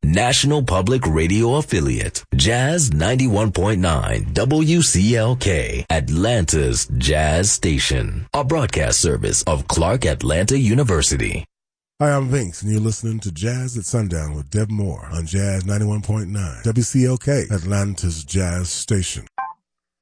National Public Radio affiliate, Jazz 91.9 WCLK, Atlanta's Jazz Station, a broadcast service of Clark Atlanta University. Hi, I'm Vince, and you're listening to Jazz at Sundown with Deb Moore on Jazz 91.9 WCLK, Atlanta's Jazz Station.